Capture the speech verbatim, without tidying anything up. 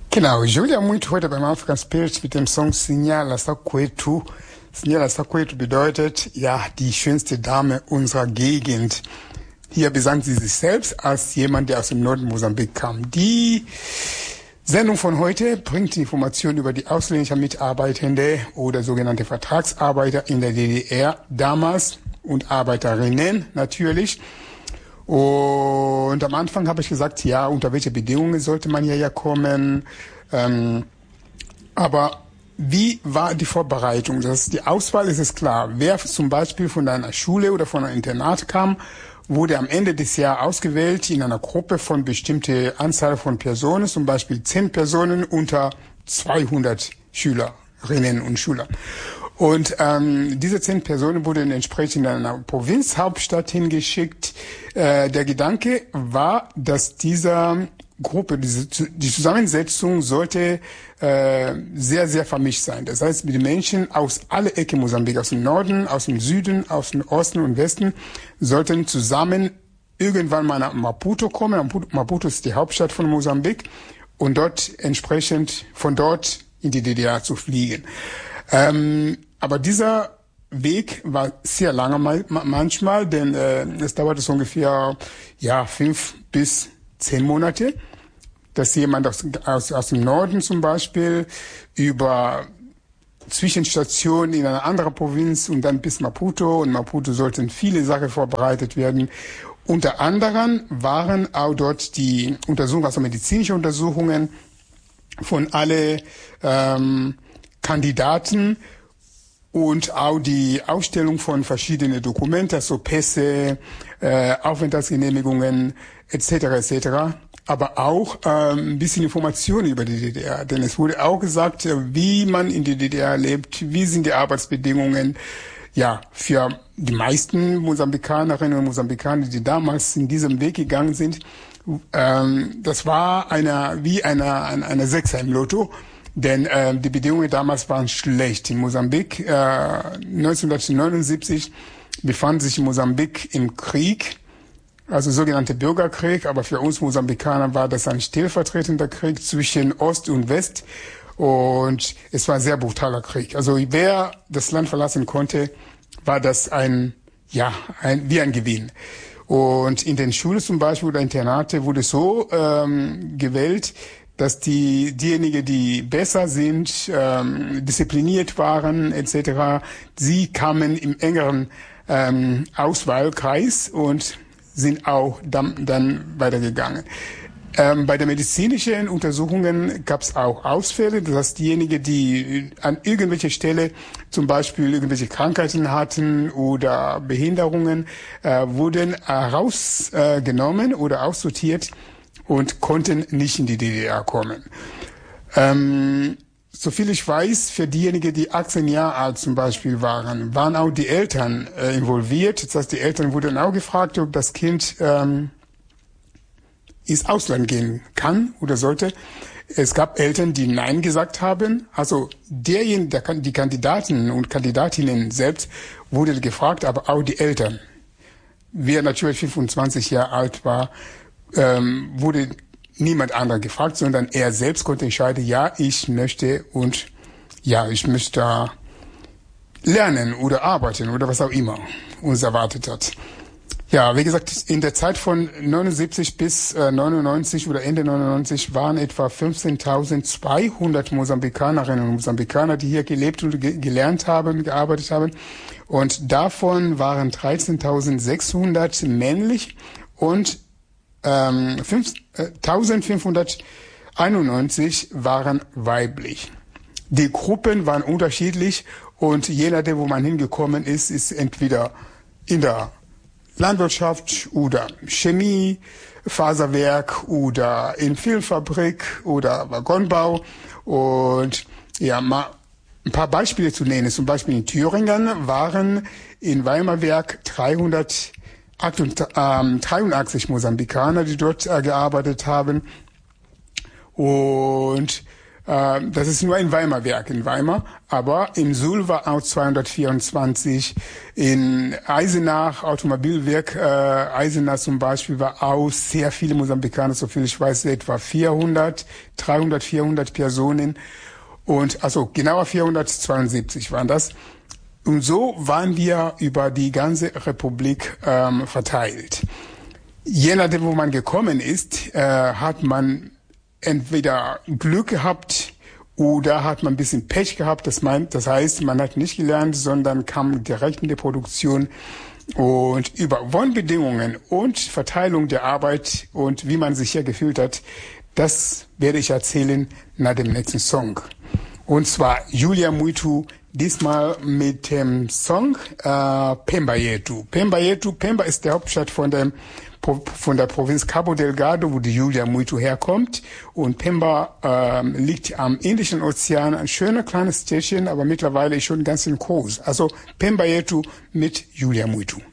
Genau, Julia Muito heute beim African Spirit mit dem Song Sinyala Sakwetu. Sinyala Sakwetu bedeutet, ja, die schönste Dame unserer Gegend. Hier besangt sie sich selbst als jemand, der aus dem Norden Mosambik kam. Die Sendung von heute bringt Informationen über die ausländischen Mitarbeitende oder sogenannte Vertragsarbeiter in der D D R damals und Arbeiterinnen natürlich. Und am Anfang habe ich gesagt, ja, unter welche Bedingungen sollte man hierher kommen. Ähm, aber wie war die Vorbereitung? Das, die Auswahl ist es klar. Wer zum Beispiel von einer Schule oder von einem Internat kam, wurde am Ende des Jahres ausgewählt in einer Gruppe von bestimmter Anzahl von Personen, zum Beispiel zehn Personen unter zweihundert Schülerinnen und Schüler. Und ähm, diese zehn Personen wurden entsprechend in einer Provinzhauptstadt hingeschickt. Äh, der Gedanke war, dass dieser Gruppe, diese, die Zusammensetzung sollte äh, sehr, sehr vermischt sein. Das heißt, die Menschen aus aller Ecke Mosambik, aus dem Norden, aus dem Süden, aus dem Osten und Westen, sollten zusammen irgendwann mal nach Maputo kommen. Maputo ist die Hauptstadt von Mosambik und dort entsprechend von dort in die D D R zu fliegen. Ähm, aber dieser Weg war sehr lange mal, manchmal, denn äh, es dauerte so ungefähr ja fünf bis zehn Monate, dass jemand aus, aus, aus dem Norden zum Beispiel über Zwischenstationen in einer anderen Provinz und dann bis Maputo. Und Maputo sollten viele Sachen vorbereitet werden. Unter anderem waren auch dort die Untersuchungen, also medizinische Untersuchungen von alle ähm, Kandidaten und auch die Ausstellung von verschiedenen Dokumenten, also Pässe, äh, Aufenthaltsgenehmigungen et cetera et cetera. Aber auch ähm, ein bisschen Informationen über die D D R, denn es wurde auch gesagt, wie man in der D D R lebt, wie sind die Arbeitsbedingungen. Ja, für die meisten Mosambikanerinnen und Mosambikaner, die damals in diesem Weg gegangen sind, ähm, das war eine wie eine eine, eine Sechser im Lotto. Denn äh, die Bedingungen damals waren schlecht. In Mosambik äh, neunzehnhundertneunundsiebzig befand sich Mosambik im Krieg, also sogenannte Bürgerkrieg. Aber für uns Mosambikaner war das ein stellvertretender Krieg zwischen Ost und West. Und es war ein sehr brutaler Krieg. Also wer das Land verlassen konnte, war das ein, ja, ein, wie ein Gewinn. Und in den Schulen zum Beispiel oder Internate wurde so ähm, gewählt, dass die diejenigen, die besser sind, ähm, diszipliniert waren et cetera, sie kamen im engeren ähm, Auswahlkreis und sind auch dann, dann weitergegangen. Ähm, bei den medizinischen Untersuchungen gab es auch Ausfälle, das heißt diejenigen, die an irgendwelcher Stelle zum Beispiel irgendwelche Krankheiten hatten oder Behinderungen, äh, wurden herausgenommen äh, oder aussortiert und konnten nicht in die D D R kommen. Ähm, soviel ich weiß, für diejenigen, die achtzehn Jahre alt zum Beispiel waren, waren auch die Eltern äh, involviert. Das heißt, die Eltern wurden auch gefragt, ob das Kind ähm, ins Ausland gehen kann oder sollte. Es gab Eltern, die Nein gesagt haben. Also derjenige, der, die Kandidaten und Kandidatinnen selbst wurden gefragt, aber auch die Eltern. Wer natürlich fünfundzwanzig Jahre alt war, Ähm, wurde niemand anderer gefragt, sondern er selbst konnte entscheiden, ja, ich möchte und ja, ich möchte da lernen oder arbeiten oder was auch immer uns erwartet hat. Ja, wie gesagt, in der Zeit von neunundsiebzig bis äh, neunundneunzig oder Ende neunundneunzig waren etwa fünfzehntausendzweihundert Mosambikanerinnen und Mosambikaner, die hier gelebt und ge- gelernt haben, gearbeitet haben. Und davon waren dreizehntausendsechshundert männlich und Ähm, eintausendfünfhunderteinundneunzig waren weiblich. Die Gruppen waren unterschiedlich und je nachdem, wo man hingekommen ist, ist entweder in der Landwirtschaft oder Chemie, Faserwerk oder in Filmfabrik oder Waggonbau. Und ja, mal ein paar Beispiele zu nennen. Zum Beispiel in Thüringen waren in Weimarwerk dreihundert dreiundachtzig Mosambikaner, die dort äh, gearbeitet haben. Und Äh, das ist nur ein Weimar-Werk in Weimar, aber im Suhl war auch zweihundertvierundzwanzig, in Eisenach, Automobilwerk äh, Eisenach zum Beispiel, war auch sehr viele Mosambikaner, so viel ich weiß, etwa vierhundert, dreihundert, vierhundert Personen. Und also genauer vierhundertzweiundsiebzig waren das. Und so waren wir über die ganze Republik ähm, verteilt. Je nachdem, wo man gekommen ist, äh, hat man entweder Glück gehabt oder hat man ein bisschen Pech gehabt. Das, meint, das heißt, man hat nicht gelernt, sondern kam direkt in die Produktion. Und über Wohnbedingungen und Verteilung der Arbeit und wie man sich hier gefühlt hat, das werde ich erzählen nach dem nächsten Song. Und zwar Julia Mwitu, diesmal mit dem Song äh, Pemba Yetu. Pemba Yetu, Pemba ist der Hauptstadt von dem von der Provinz Cabo Delgado, wo die Julia Mwitu herkommt. Und Pemba ähm, liegt am Indischen Ozean, ein schöner kleines Städtchen, aber mittlerweile schon ganz in groß. Also Pemba Yetu mit Julia Mwitu.